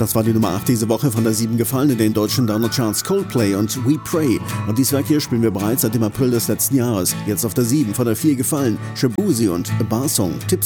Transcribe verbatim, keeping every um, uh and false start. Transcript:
Das war die Nummer acht diese Woche, von der sieben gefallen in den deutschen Download-Charts Coldplay und We Pray. Und dieses Werk hier spielen wir bereits seit dem April des letzten Jahres. Jetzt auf der sieben, von der vier gefallen Shaboozey und A Bar Song. Tipps